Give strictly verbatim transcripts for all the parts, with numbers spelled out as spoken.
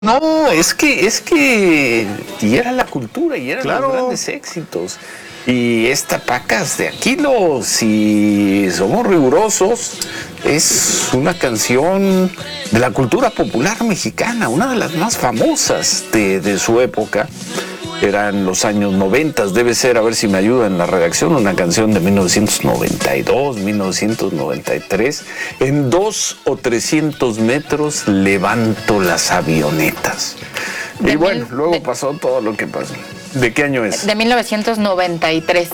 No, es que, es que, y era la cultura, y eran Claro. los grandes éxitos. Y esta Pacas de Aquilo, si somos rigurosos, es una canción de la cultura popular mexicana, una de las más famosas de, de su época. Eran los años noventa, debe ser, a ver si me ayuda en la redacción, una canción de mil novecientos noventa y dos, mil novecientos noventa y tres. En dos o trescientos metros levanto las avionetas. De y bueno, mil- luego de- pasó todo lo que pasó. ¿De qué año es? De mil novecientos noventa y tres.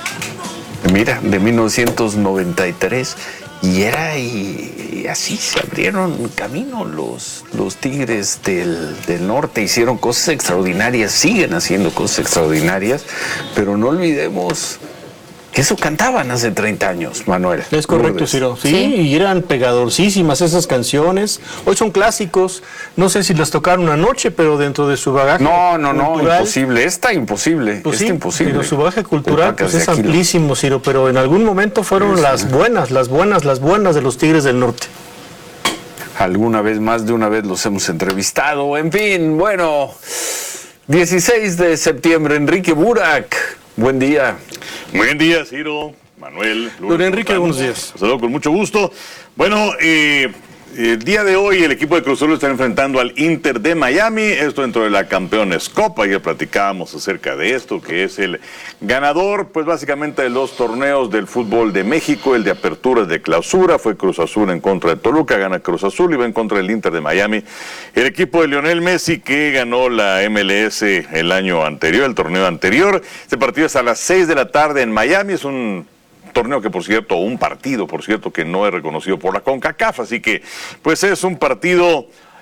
Mira, de mil novecientos noventa y tres. Y era, y, y así se abrieron camino los, los Tigres del, del Norte, hicieron cosas extraordinarias, siguen haciendo cosas extraordinarias, pero no olvidemos que eso cantaban hace treinta años, Manuel. Es correcto, Lourdes. Ciro. Sí, Sí. y eran pegadorcísimas esas canciones. Hoy son clásicos. No sé si las tocaron anoche, pero dentro de su bagaje No, no, no, cultural, imposible, esta imposible, Pues esta sí, imposible. pero su bagaje cultural El Pacas pues, es de Aquilo. amplísimo, Ciro, pero en algún momento fueron Sí, las sí. buenas, las buenas, las buenas de los Tigres del Norte. Alguna vez, más de una vez los hemos entrevistado. En fin, bueno, dieciséis de septiembre, Enrique Burak, buen día. Buen día, Ciro, Manuel. Don Enrique, Lozano. buenos días. Los saludo con mucho gusto. Bueno, eh, el día de hoy el equipo de Cruz Azul está enfrentando al Inter de Miami, esto dentro de la Campeones Cup. Ayer platicábamos acerca de esto, que es el ganador, pues básicamente de los torneos del fútbol de México, el de apertura, el de clausura. Fue Cruz Azul en contra de Toluca, gana Cruz Azul y va en contra del Inter de Miami. El equipo de Lionel Messi, que ganó la M L S el año anterior, el torneo anterior. Este partido es a las seis de la tarde en Miami, es un torneo que, por cierto, un partido, por cierto, que no es reconocido por la CONCACAF, así que pues es un partido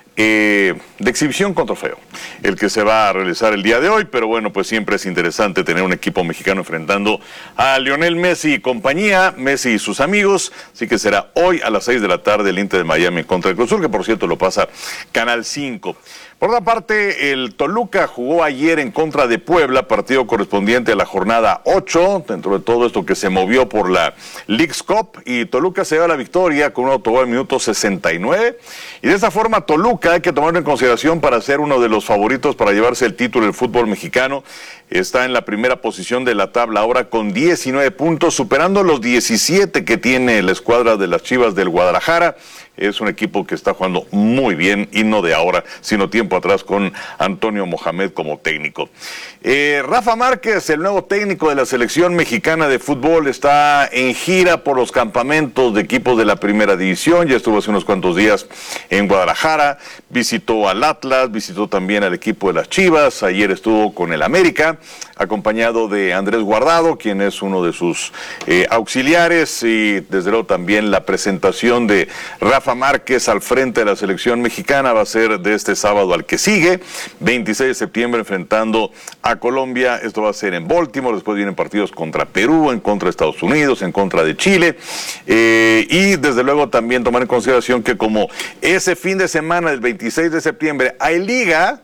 eh, de exhibición con trofeo, el que se va a realizar el día de hoy, pero bueno, pues siempre es interesante tener un equipo mexicano enfrentando a Lionel Messi y compañía, Messi y sus amigos, así que será hoy a las seis de la tarde el Inter de Miami contra el Cruz Azul, que por cierto lo pasa Canal cinco. Por otra parte, el Toluca jugó ayer en contra de Puebla, partido correspondiente a la jornada ocho, dentro de todo esto que se movió por la Leagues Cup, y Toluca se lleva la victoria con un autogol al minuto sesenta y nueve, y de esa forma Toluca hay que tomarlo en consideración para ser uno de los favoritos para llevarse el título del fútbol mexicano. Está en la primera posición de la tabla ahora con diecinueve puntos, superando los diecisiete que tiene la escuadra de las Chivas del Guadalajara. Es un equipo que está jugando muy bien, y no de ahora, sino tiempo atrás, con Antonio Mohamed como técnico. Eh, Rafa Márquez, el nuevo técnico de la selección mexicana de fútbol, está en gira por los campamentos de equipos de la primera división. Ya estuvo hace unos cuantos días en Guadalajara, visitó al Atlas, visitó también al equipo de las Chivas, ayer estuvo con el América, acompañado de Andrés Guardado, quien es uno de sus eh, auxiliares, y desde luego también la presentación de Rafa Márquez al frente de la selección mexicana va a ser de este sábado al que sigue, veintiséis de septiembre, enfrentando a Colombia. Esto va a ser en Baltimore, después vienen partidos contra Perú, en contra de Estados Unidos, en contra de Chile, eh, y desde luego también tomar en consideración que como ese fin de semana del veintiséis de septiembre hay liga,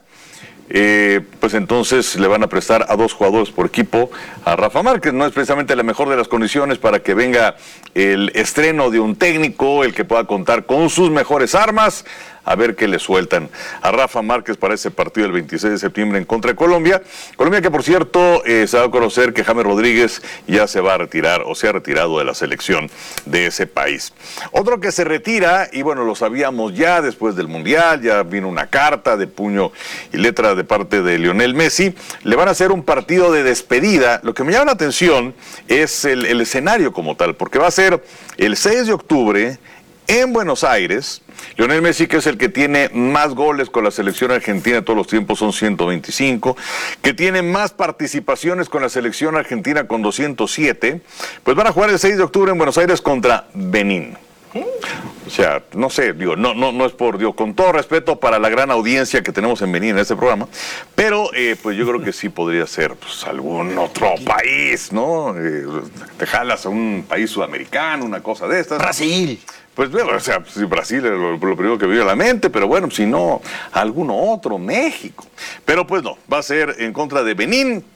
Eh, pues entonces le van a prestar a dos jugadores por equipo a Rafa Márquez. No es precisamente la mejor de las condiciones para que venga el estreno de un técnico, el que pueda contar con sus mejores armas. A ver qué le sueltan a Rafa Márquez para ese partido del veintiséis de septiembre en contra de Colombia. Colombia que, por cierto, eh, se va a conocer que James Rodríguez ya se va a retirar o se ha retirado de la selección de ese país. Otro que se retira, y bueno, lo sabíamos ya después del Mundial, ya vino una carta de puño y letra de parte de Lionel Messi, le van a hacer un partido de despedida. Lo que me llama la atención es el, el escenario como tal, porque va a ser el seis de octubre en Buenos Aires. Lionel Messi, que es el que tiene más goles con la selección argentina de todos los tiempos, son ciento veinticinco, que tiene más participaciones con la selección argentina con doscientos siete, pues van a jugar el seis de octubre en Buenos Aires contra Benín. O sea, no sé, digo, no, no, no es por, digo, con todo respeto para la gran audiencia que tenemos en Benín en este programa, pero eh, pues yo creo que sí podría ser pues, algún otro país, ¿no? Eh, te jalas a un país sudamericano, una cosa de estas. Brasil. Pues bueno, o sea, pues, Brasil es lo, lo primero que me viene a la mente, pero bueno, si no, alguno otro, México. Pero pues no, va a ser en contra de Benín,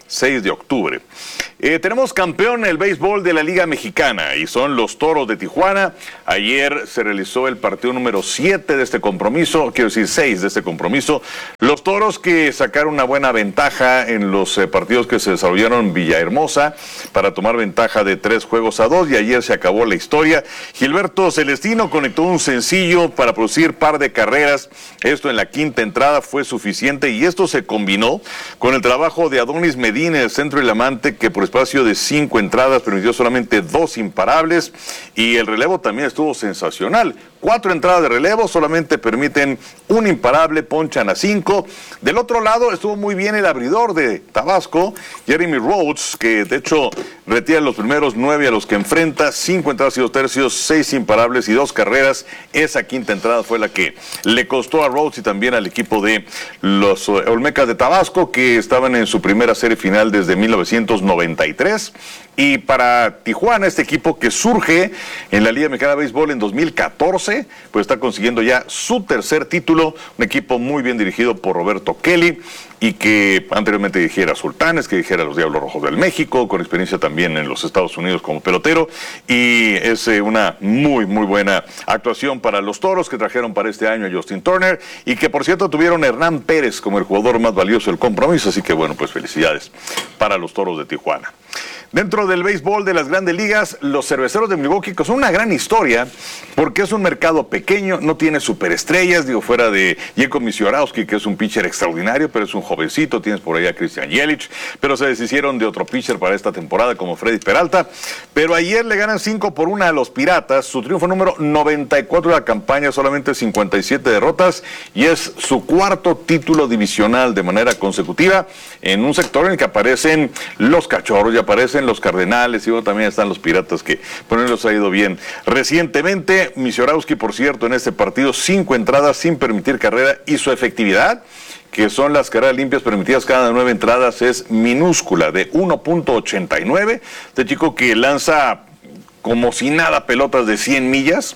seis de octubre. Eh, tenemos campeón en el béisbol de la Liga Mexicana y son los Toros de Tijuana. Ayer se realizó el partido número siete de este compromiso, quiero decir seis de este compromiso. Los Toros que sacaron una buena ventaja en los eh, partidos que se desarrollaron en Villahermosa para tomar ventaja de tres juegos a dos y ayer se acabó la historia. Gilberto Celestino conectó un sencillo para producir par de carreras. Esto en la quinta entrada fue suficiente y esto se combinó con el trabajo de Adonis Medina, el centro del amante, que por espacio de cinco entradas permitió solamente dos imparables y el relevo también estuvo sensacional. Cuatro entradas de relevo solamente permiten un imparable, ponchan a cinco. Del otro lado estuvo muy bien el abridor de Tabasco, Jeremy Rhodes, que de hecho retira los primeros nueve a los que enfrenta, cinco entradas y dos tercios, seis imparables y dos carreras. Esa quinta entrada fue la que le costó a Rhodes y también al equipo de los Olmecas de Tabasco, que estaban en su primera serie final desde mil novecientos noventa y tres. Y para Tijuana, este equipo que surge en la Liga Mexicana de Béisbol en dos mil catorce, pues está consiguiendo ya su tercer título, un equipo muy bien dirigido por Roberto Kelly y que anteriormente dirigiera a Sultanes, que dirigiera a los Diablos Rojos del México, con experiencia también en los Estados Unidos como pelotero, y es eh, una muy muy buena actuación para los Toros, que trajeron para este año a Justin Turner y que por cierto tuvieron a Hernán Pérez como el jugador más valioso del compromiso, así que bueno, pues felicidades para los Toros de Tijuana. Dentro del béisbol de las grandes ligas, los Cerveceros de Milwaukee, que son una gran historia, porque es un mercado pequeño, no tiene superestrellas, digo, fuera de Jacob Misiorowski, que es un pitcher extraordinario, pero es un jovencito, tienes por ahí a Christian Yelich, pero se deshicieron de otro pitcher para esta temporada como Freddy Peralta, pero ayer le ganan cinco por una a los Piratas, su triunfo número noventa y cuatro de la campaña, solamente cincuenta y siete derrotas, y es su cuarto título divisional de manera consecutiva, en un sector en el que aparecen los Cachorros y aparecen los Cardenales, y bueno, también están los Piratas, que por ellos ha ido bien recientemente. Misiorowski, por cierto, en este partido, cinco entradas sin permitir carrera, y su efectividad, que son las carreras limpias permitidas cada nueve entradas, es minúscula, de uno punto ochenta y nueve. Este chico que lanza como si nada pelotas de cien millas,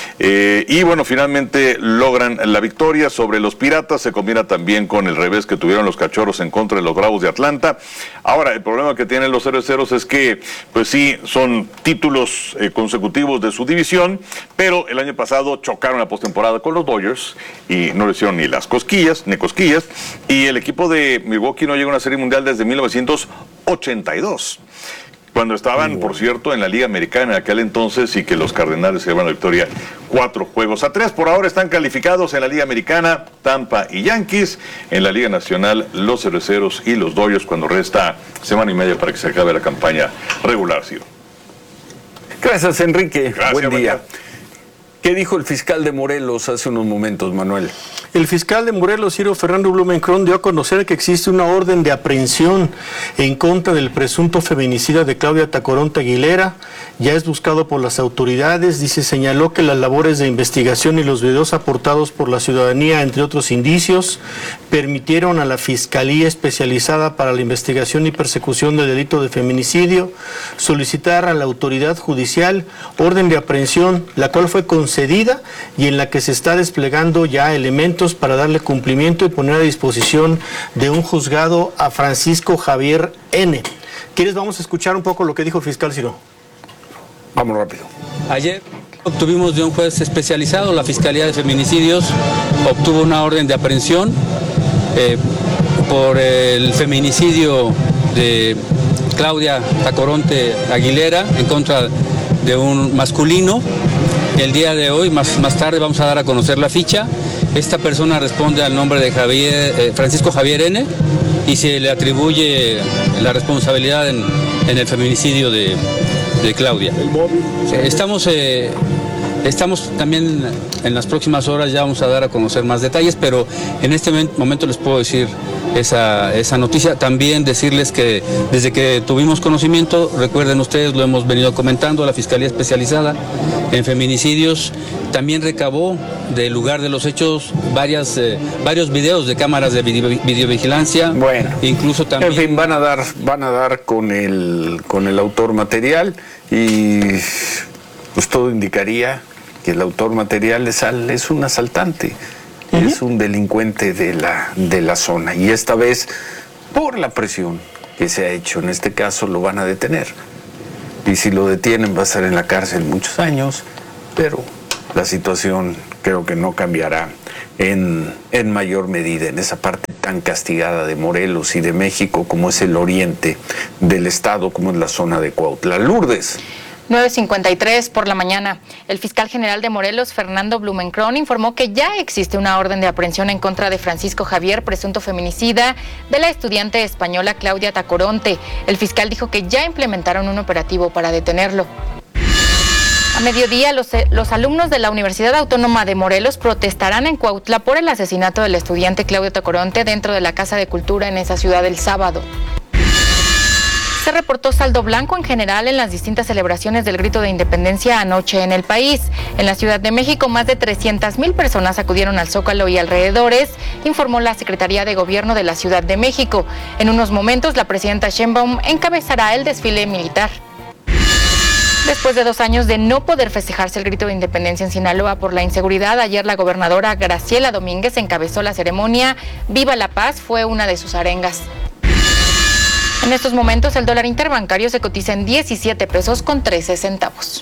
eh, y bueno, finalmente logran la victoria sobre los Piratas. Se combina también con el revés que tuvieron los Cachorros en contra de los Bravos de Atlanta. Ahora, el problema que tienen los Cerveceros es que, pues sí, son títulos eh, consecutivos de su división, pero el año pasado chocaron la postemporada con los Dodgers y no le hicieron ni las cosquillas, ni cosquillas, y el equipo de Milwaukee no llega a una serie mundial desde mil novecientos ochenta y dos. Cuando estaban, por cierto, en la Liga Americana en aquel entonces, y que los Cardenales se llevan la victoria cuatro juegos a tres. Por ahora están calificados en la Liga Americana Tampa y Yankees, en la Liga Nacional los Cerveceros y los Dodgers, cuando resta semana y media para que se acabe la campaña regular, Ciro. Gracias, Enrique. Gracias, buen día. María. ¿Qué dijo el fiscal de Morelos hace unos momentos, Manuel? El fiscal de Morelos, Ciro Fernando Blumenkron, dio a conocer que existe una orden de aprehensión en contra del presunto feminicida de Claudia Tacoronte Aguilera. Ya es buscado por las autoridades. Dice, señaló que las labores de investigación y los videos aportados por la ciudadanía, entre otros indicios, permitieron a la Fiscalía Especializada para la Investigación y Persecución del Delito de Feminicidio solicitar a la autoridad judicial orden de aprehensión, la cual fue concedida y en la que se está desplegando ya elementos para darle cumplimiento y poner a disposición de un juzgado a Francisco Javier N. ¿Quieres? Vamos a escuchar un poco lo que dijo el fiscal, Ciro. Vamos rápido. Ayer obtuvimos de un juez especializado, la Fiscalía de Feminicidios obtuvo una orden de aprehensión eh, por el feminicidio de Claudia Tacoronte Aguilera en contra de un masculino. El día de hoy, más, más tarde, vamos a dar a conocer la ficha. Esta persona responde al nombre de Javier, eh, Francisco Javier N. y se le atribuye la responsabilidad en, en el feminicidio de, de Claudia. Estamos, eh, estamos también en las próximas horas, ya vamos a dar a conocer más detalles, pero en este momento les puedo decir esa, esa noticia. También decirles que desde que tuvimos conocimiento, recuerden ustedes, lo hemos venido comentando, la Fiscalía Especializada en Feminicidios también recabó del lugar de los hechos varias, eh, varios videos de cámaras de video, videovigilancia. Bueno, incluso también... En fin, van a dar, van a dar con el, con el autor material y pues todo indicaría que el autor material es, al, es un asaltante, uh-huh. es un delincuente de la, de la zona, y esta vez por la presión que se ha hecho. En este caso lo van a detener. Y si lo detienen va a estar en la cárcel muchos años, pero la situación creo que no cambiará en, en mayor medida en esa parte tan castigada de Morelos y de México como es el oriente del estado, como es la zona de Cuautla. Lourdes. nueve cincuenta y tres por la mañana. El fiscal general de Morelos, Fernando Blumenkron, informó que ya existe una orden de aprehensión en contra de Francisco Javier, presunto feminicida de la estudiante española Claudia Tacoronte. El fiscal dijo que ya implementaron un operativo para detenerlo. A mediodía, los, los alumnos de la Universidad Autónoma de Morelos protestarán en Cuautla por el asesinato del estudiante Claudio Tacoronte dentro de la Casa de Cultura en esa ciudad el sábado. Se reportó saldo blanco en general en las distintas celebraciones del Grito de Independencia anoche en el país. En la Ciudad de México, más de trescientas mil personas acudieron al Zócalo y alrededores, informó la Secretaría de Gobierno de la Ciudad de México. En unos momentos, la presidenta Sheinbaum encabezará el desfile militar. Después de dos años de no poder festejarse el Grito de Independencia en Sinaloa por la inseguridad, ayer la gobernadora Graciela Domínguez encabezó la ceremonia. Viva la Paz fue una de sus arengas. En estos momentos el dólar interbancario se cotiza en diecisiete pesos con trece centavos.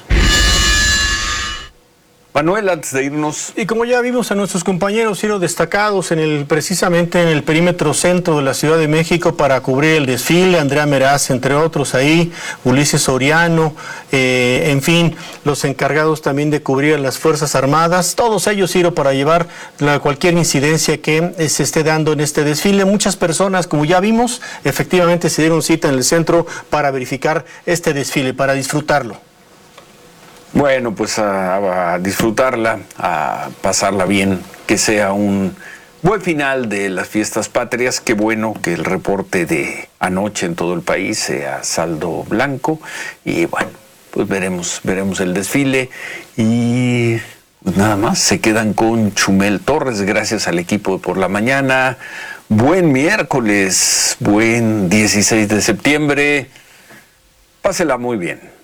Manuel, antes de irnos. Y como ya vimos a nuestros compañeros Ciro destacados en el precisamente en el perímetro centro de la Ciudad de México para cubrir el desfile, Andrea Meraz, entre otros ahí, Ulises Soriano, eh, en fin, los encargados también de cubrir a las Fuerzas Armadas, todos ellos, Ciro, para llevar la, cualquier incidencia que eh, se esté dando en este desfile. Muchas personas, como ya vimos, efectivamente se dieron cita en el centro para verificar este desfile, para disfrutarlo. Bueno, pues a, a disfrutarla, a pasarla bien, que sea un buen final de las fiestas patrias. Qué bueno que el reporte de anoche en todo el país sea saldo blanco y bueno, pues veremos, veremos el desfile y pues nada más, se quedan con Chumel Torres, gracias al equipo de Por la Mañana. Buen miércoles, buen dieciséis de septiembre, pásela muy bien.